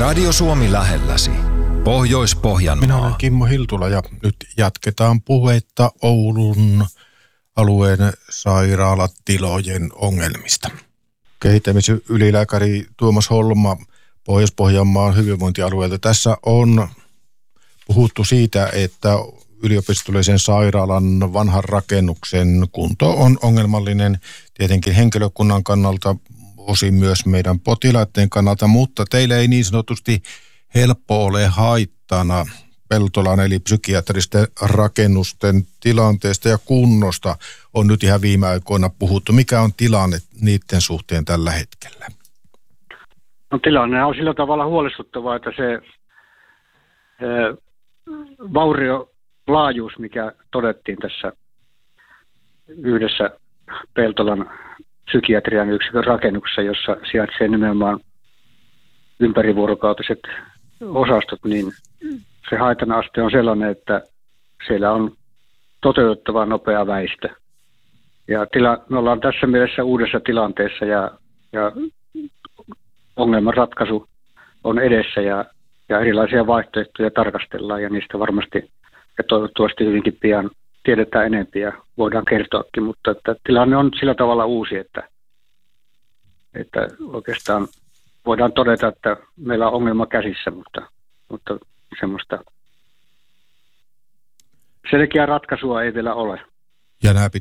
Radio Suomi lähelläsi. Pohjois-Pohjanmaa. Minä olen Kimmo Hiltula ja nyt jatketaan puhetta Oulun alueen sairaalatilojen ongelmista. Kehittämisylilääkäri Tuomas Holma Pohjois-Pohjanmaan hyvinvointialueelta. Tässä on puhuttu siitä, että yliopistollisen sairaalan vanhan rakennuksen kunto on ongelmallinen tietenkin henkilökunnan kannalta, osin myös meidän potilaiden kannalta, mutta teille ei niin sanotusti helppo ole haittana Peltolan eli psykiatristen rakennusten tilanteesta ja kunnosta on nyt ihan viime aikoina puhuttu. Mikä on tilanne niiden suhteen tällä hetkellä? No, tilanne on sillä tavalla huolestuttava, että se vauriolaajuus, mikä todettiin tässä yhdessä Peltolan psykiatrian yksikön rakennuksessa, jossa sijaitsee nimenomaan ympärivuorokautiset osastot, niin se haitan aste on sellainen, että siellä on toteutettava nopea väistö. Ja me ollaan tässä mielessä uudessa tilanteessa ja ongelman ratkaisu on edessä ja erilaisia vaihtoehtoja tarkastellaan ja niistä varmasti ja toivottavasti hyvinkin pian tiedetään enemmän ja voidaan kertoakin, mutta että tilanne on sillä tavalla uusi, että oikeastaan voidaan todeta, että meillä on ongelma käsissä, mutta semmoista selkeää ratkaisua ei vielä ole. Ja nämä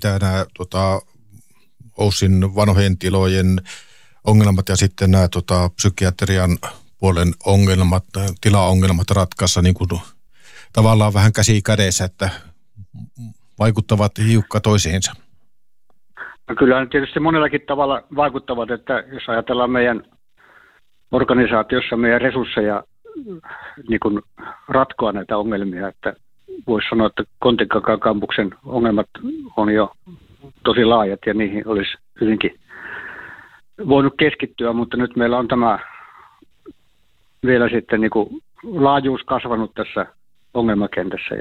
OYSin vanhojen tilojen ongelmat ja sitten nämä psykiatrian puolen ongelmat, tilaongelmat ratkaissa niin kuin tavallaan vähän käsi kädessä, että vaikuttavat hiukka toisiinsa. No kyllä tietysti monellakin tavalla vaikuttavat, että jos ajatellaan meidän organisaatiossa meidän resursseja niin kuin ratkoa näitä ongelmia, että voisi sanoa, että Kontinkankaan kampuksen ongelmat on jo tosi laajat ja niihin olisi hyvinkin voinut keskittyä, mutta nyt meillä on tämä vielä sitten niin kuin laajuus kasvanut tässä ongelmakentässä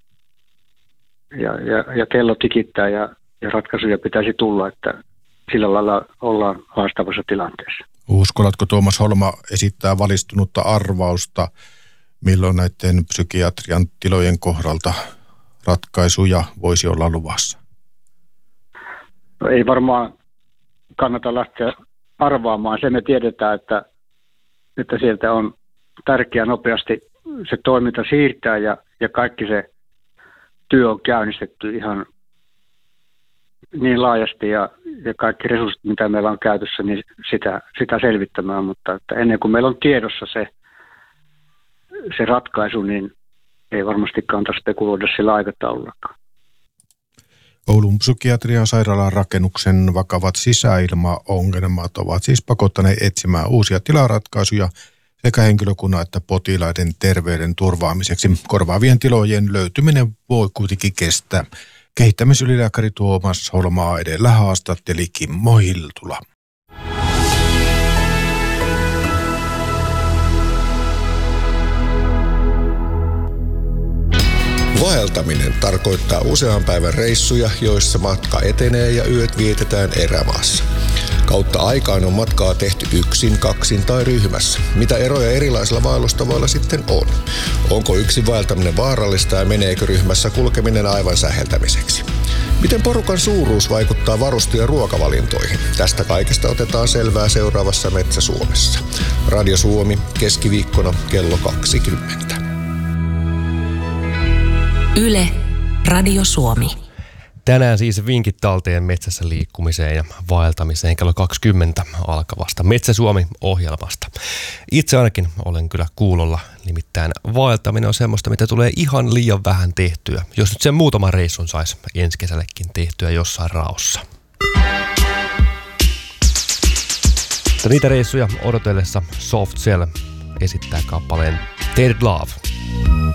ja kello tikittää ja ratkaisuja pitäisi tulla, että sillä lailla ollaan haastavassa tilanteessa. Uskallatko Tuomas Holma esittää valistunutta arvausta, milloin näiden psykiatrian tilojen kohdalta ratkaisuja voisi olla luvassa? No ei varmaan kannata lähteä arvaamaan. Se me tiedetään, että sieltä on tärkeää nopeasti se toiminta siirtää ja kaikki se työ on käynnistetty ihan niin laajasti ja kaikki resurssit, mitä meillä on käytössä, niin sitä selvittämään, mutta että ennen kuin meillä on tiedossa se ratkaisu, niin ei varmasti kannata spekuloida sillä aikataulullakaan. Oulun psykiatrian sairaalan rakennuksen vakavat sisäilmaongelmat ovat siis pakottaneet etsimään uusia tilaratkaisuja sekä henkilökunnan että potilaiden terveyden turvaamiseksi. Korvaavien tilojen löytyminen voi kuitenkin kestää. Kehittämisylilääkäri Tuomas Holmaa edellä haastatteli Kimmo Hiltula. Vaeltaminen tarkoittaa usean päivän reissuja, joissa matka etenee ja yöt vietetään erämaassa. Kautta aikaan on matkaa tehty yksin, kaksin tai ryhmässä. Mitä eroja erilaisilla vaellustavoilla sitten on? Onko yksin vaeltaminen vaarallista ja meneekö ryhmässä kulkeminen aivan säheltämiseksi? Miten porukan suuruus vaikuttaa varuste- ja ruokavalintoihin? Tästä kaikesta otetaan selvää seuraavassa Metsä Suomessa. Radio Suomi keskiviikkona kello 20. Yle, Radio Suomi. Tänään siis vinkit talteen metsässä liikkumiseen ja vaeltamiseen kello 20 alkavasta Metsä Suomi-ohjelmasta. Itse ainakin olen kyllä kuulolla, nimittäin vaeltaminen on semmoista, mitä tulee ihan liian vähän tehtyä. Jos nyt sen muutaman reissun saisi ensi kesällekin tehtyä jossain raossa. Niitä reissuja odotellessa Soft Cell esittää kappaleen Dead Love.